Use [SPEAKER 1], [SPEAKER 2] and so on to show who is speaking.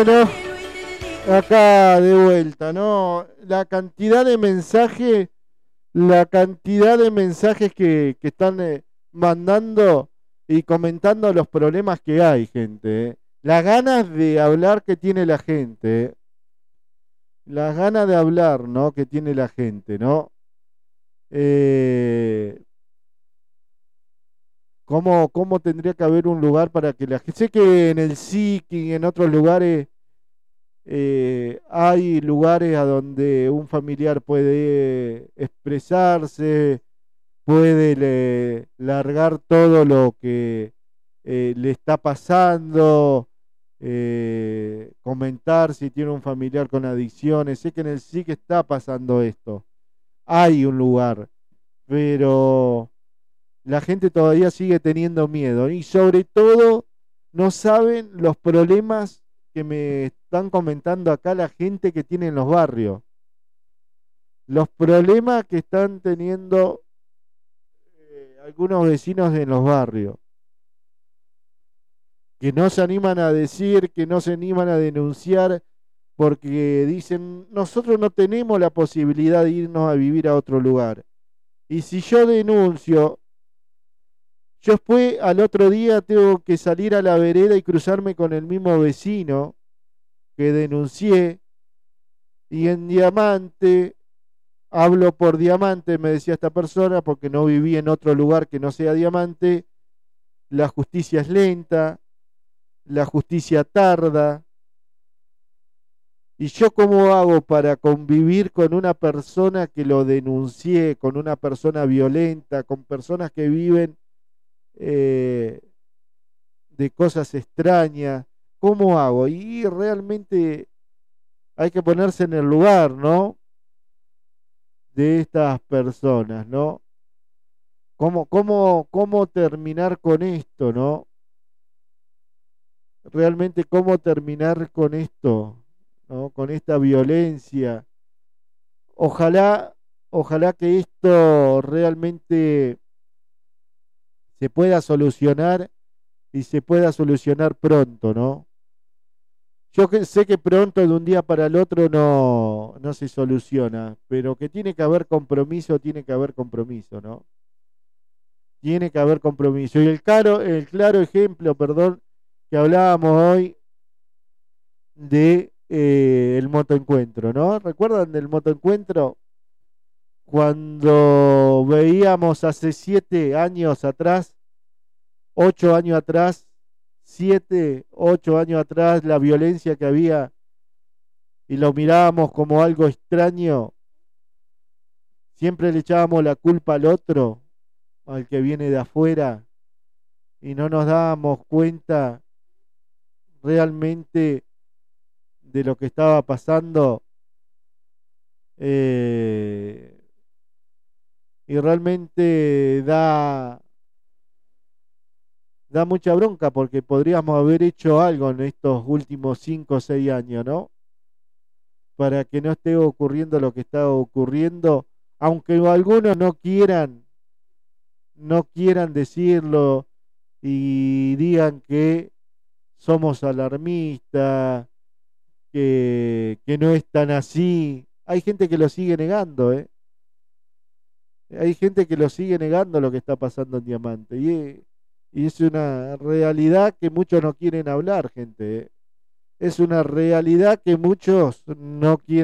[SPEAKER 1] Bueno, acá de vuelta, ¿no? La cantidad de mensajes que están mandando y comentando los problemas que hay, gente. Las ganas de hablar que tiene la gente. Las ganas de hablar, ¿no? Que tiene la gente, ¿no? Eh, ¿cómo tendría que haber un lugar para que la gente... Sé que en el SIC y en otros lugares hay lugares a donde un familiar puede expresarse, puede largar todo lo que le está pasando, comentar si tiene un familiar con adicciones. Sé que en el SIC está pasando esto. Hay un lugar, pero la gente todavía sigue teniendo miedo y sobre todo no saben los problemas que me están comentando acá la gente que tiene en los barrios, los problemas que están teniendo algunos vecinos en los barrios, que no se animan a decir, que no se animan a denunciar, porque dicen, nosotros no tenemos la posibilidad de irnos a vivir a otro lugar. Y si yo denuncio, yo después al otro día tengo que salir a la vereda y cruzarme con el mismo vecino que denuncié, y en Diamante, hablo por Diamante, me decía esta persona, porque no viví en otro lugar que no sea Diamante, la justicia es lenta, la justicia tarda, y yo cómo hago para convivir con una persona que lo denuncié, con una persona violenta, con personas que viven eh, de cosas extrañas, ¿cómo hago? Y realmente hay que ponerse en el lugar, ¿no? De estas personas, ¿no? ¿Cómo terminar con esto, ¿no? Realmente cómo terminar con esto, ¿no? Con esta violencia. Ojalá, ojalá que esto realmente se pueda solucionar y se pueda solucionar pronto, ¿no? Sé que pronto de un día para el otro no se soluciona, pero que tiene que haber compromiso, ¿no? Tiene que haber compromiso. Y el claro ejemplo, perdón, que hablábamos hoy de el motoencuentro, ¿no? ¿Recuerdan del motoencuentro? Cuando veíamos hace 7 años atrás, 8 años atrás, 7, 8 años atrás, la violencia que había y lo mirábamos como algo extraño, siempre le echábamos la culpa al otro, al que viene de afuera, y no nos dábamos cuenta realmente de lo que estaba pasando, eh, y realmente da mucha bronca porque podríamos haber hecho algo en estos últimos 5 o 6 años, ¿no? Para que no esté ocurriendo lo que está ocurriendo, aunque algunos no quieran decirlo y digan que somos alarmistas, que no es tan así. Hay gente que lo sigue negando, ¿eh? Hay gente que lo sigue negando lo que está pasando en Diamante. Y es una realidad que muchos no quieren hablar, gente, ¿eh? Es una realidad que muchos no quieren